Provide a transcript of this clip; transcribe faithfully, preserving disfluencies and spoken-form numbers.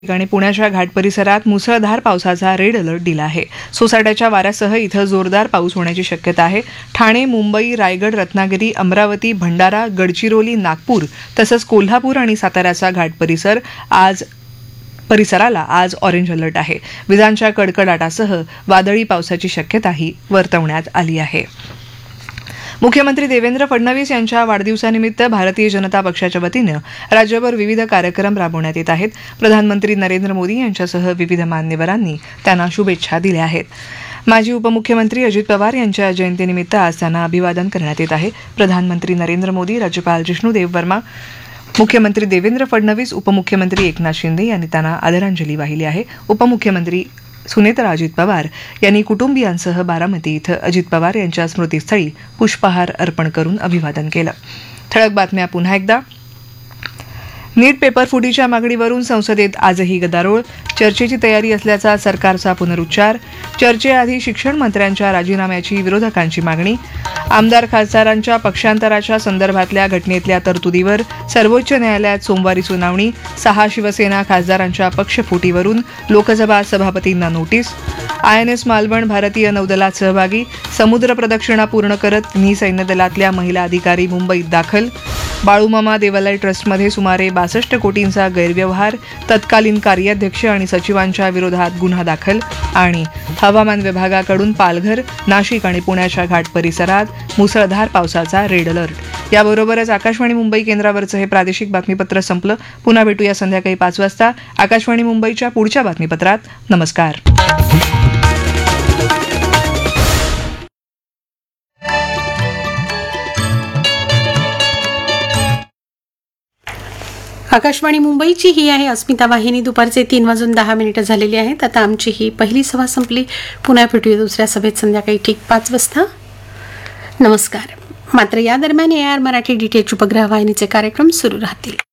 ठिकाणी पुण्याच्या घाट परिसरात मुसळधार पावसाचा रेड अलर्ट दिला आहे. सोसाट्याच्या वाऱ्यासह इथं जोरदार पाऊस होण्याची शक्यता आहे. ठाणे, मुंबई, रायगड, रत्नागिरी, अमरावती, भंडारा, गडचिरोली, नागपूर तसंच कोल्हापूर आणि साताऱ्याचा घाट परिसर आज परिसराला आज ऑरेंज अलर्ट आहे. विजांच्या कडकडाटासह वादळी पावसाची शक्यताही वर्तवण्यात आली आहे. मुख्यमंत्री देवेंद्र फडणवीस यांच्या वाढदिवसानिमित्त भारतीय जनता पक्षाच्या वतीनं राज्यभर विविध कार्यक्रम राबवण्यात येत आहेत. प्रधानमंत्री नरेंद्र मोदी यांच्यासह विविध मान्यवरांनी त्यांना शुभेच्छा दिल्या आहेत. माजी उपमुख्यमंत्री अजित पवार यांच्या जयंतीनिमित्त आज त्यांना अभिवादन करण्यात येत आहे. प्रधानमंत्री नरेंद्र मोदी, राज्यपाल जिष्णू देववर्मा, मुख्यमंत्री देवेंद्र फडणवीस, उपमुख्यमंत्री एकनाथ शिंदे यांनी त्यांना आदरांजली वाहिली आहे. उपमुख्यमंत्री सुनेत्रा अजित पवार यांनी कुटुंबियांसह बारामती इथं अजित पवार यांच्या स्मृतीस्थळी पुष्पहार अर्पण करून अभिवादन केलं. ठळक बातम्या पुन्हा एकदा. नीट पेपर फुटीच्या मागणीवरून संसदेत आजही गदारोळ. चर्चेची तयारी असल्याचा सरकारचा पुनरुच्चार. चर्चेआधी शिक्षण मंत्र्यांच्या राजीनाम्याची विरोधकांची मागणी. आमदार खासदारांच्या पक्षांतराच्या संदर्भातल्या घटनेतल्या तरतुदीवर सर्वोच्च न्यायालयात सोमवारी सुनावणी. सहा शिवसेना खासदारांच्या पक्षफुटीवरून Lok Sabha सभापतींना notice. I N S Malvan भारतीय नौदलात सहभागी. समुद्र प्रदक्षिणा पूर्ण करत तिन्ही सैन्य दलातल्या महिला अधिकारी मुंबईत दाखल. बाळूमामा देवालय ट्रस्टमध्ये सुमारे बासष्ट कोटींचा गैरव्यवहार. तत्कालीन कार्याध्यक्ष आणि सचिवांच्या विरोधात गुन्हा दाखल. आणि हवामान विभागाकडून पालघर, नाशिक आणि पुण्याच्या घाट परिसरात मुसळधार पावसाचा रेड अलर्ट. याबरोबरच आकाशवाणी मुंबई केंद्रावरचं हे प्रादेशिक बातमीपत्र संपलं. पुन्हा भेटूया संध्याकाळी पाच वाजता आकाशवाणी मुंबईच्या पुढच्या बातमीपत्रात. नमस्कार. आकाशवाणी मुंबईची ही आहे अस्मिता वाहिनी. दुपारचे तीन वाजून दहा मिनिटं झालेली आहेत. आता आमची ही पहिली सभा संपली. पुन्हा भेटूया दुसऱ्या सभेत संध्याकाळी ठीक पाच वाजता. नमस्कार. मात्र या दरम्यान ए आर मराठी डीटीएच उपग्रह वाहिनीचे कार्यक्रम सुरू राहतील.